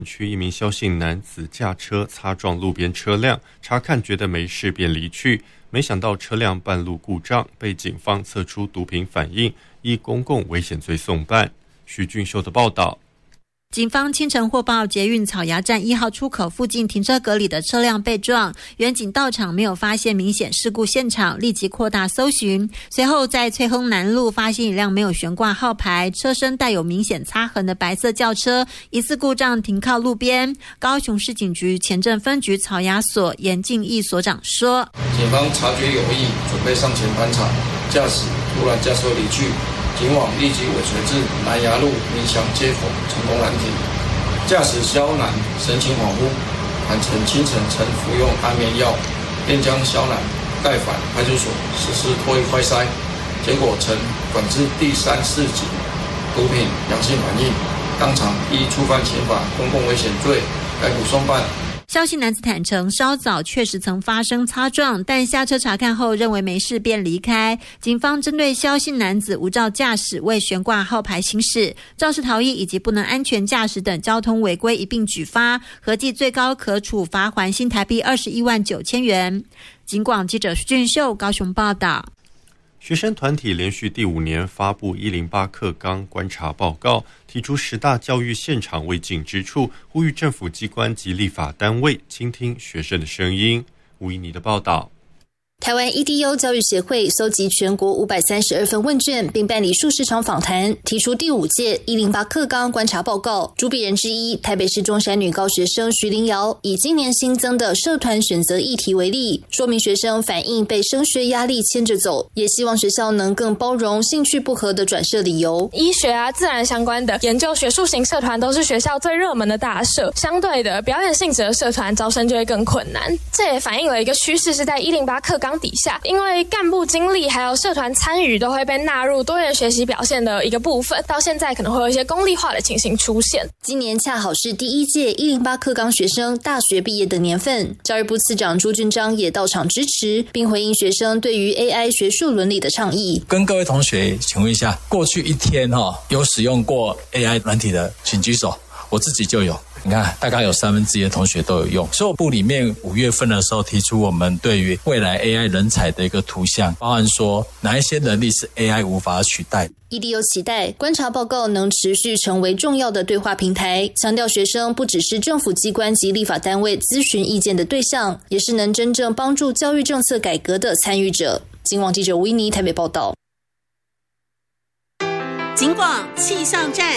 区一名萧姓男子驾车擦撞路边车辆，查看觉得没事便离去，没想到车辆半路故障，被警方测出毒品反应，依公共危险罪送办。徐俊秀的报道。 警方清晨获报捷运草衙站1号出口附近停车格里的车辆被撞，员警到场没有发现明显事故现场，立即扩大搜寻。随后在翠亨南路发现一辆没有悬挂号牌、车身带有明显擦痕的白色轿车，疑似故障停靠路边。高雄市警局前镇分局草衙所严敬义所长说： 警方察觉有异，准备上前盘查，驾驶突然驾车离去。警网立即尾随至南衙路民祥街口，成功拦停。驾驶萧男神情恍惚，坦承清晨曾服用安眠药，便将萧男带返派出所实施唾液快筛，结果呈管制第3、4级毒品阳性反应，当场依触犯刑法公共危险罪逮捕送办。 萧姓男子坦承，稍早确实曾发生擦撞，但下车查看后认为没事便离开。警方针对萧姓男子无照驾驶、未悬挂号牌行驶、肇事逃逸以及不能安全驾驶等交通违规一并举发，合计最高可处罚锾新台币21万9千元。警广记者徐俊秀高雄报道。 学生团体连续第5年发布108课纲观察报告，提出10大教育现场未尽之处，呼吁政府机关及立法单位倾听学生的声音。吴怡妮的报道。 台湾 EDU 教育协会搜集全国532份问卷，并办理数十场访谈，提出第5届108课纲观察报告。主笔人之一，台北市中山女高学生徐玲瑶，以今年新增的社团选择议题为例，说明学生反映被升学压力牵着走，也希望学校能更包容兴趣不合的转社理由。 医学啊、自然相关的研究学术型社团都是学校最热门的大社，相对的表演性质的社团招生就会更困难。这也反映了一个趋势，是在108课纲底下，因为干部经历还有社团参与都会被纳入多元学习表现的一个部分，到现在可能会有一些功利化的情形出现。 今年恰好是第1届108课纲学生大学毕业的年份，教育部次长朱俊章也到场支持，并回应学生对于 AI 学术伦理的倡议。 跟各位同学请问一下，过去一天有使用过 AI 软体的请举手。我自己就有，你看大概有1/3的同学都有用。所以部里面5月份的时候提出我们对于未来 AI 人才的一个图像，包含说哪一些能力是 AI 无法取代。 EDU 期待观察报告能持续成为重要的对话平台，强调学生不只是政府机关及立法单位咨询意见的对象，也是能真正帮助教育政策改革的参与者。警广记者吴怡妮台北报道。 警广气象站。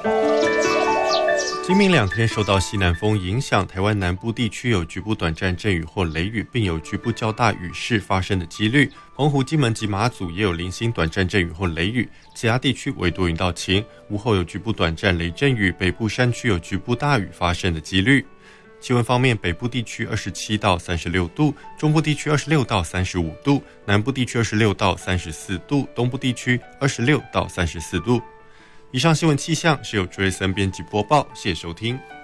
今明2天受到西南风影响，台湾南部地区有局部短暂阵雨或雷雨，并有局部较大雨势发生的几率。澎湖、金门及马祖也有零星短暂阵雨或雷雨，其他地区为多云到晴，午后有局部短暂雷阵雨，北部山区有局部大雨发生的几率。气温方面，北部地区27到36度，中部地区26到35度，南部地区26到34度，东部地区26到34度。以上新闻气象是由 Jason 编辑播报，谢谢收听。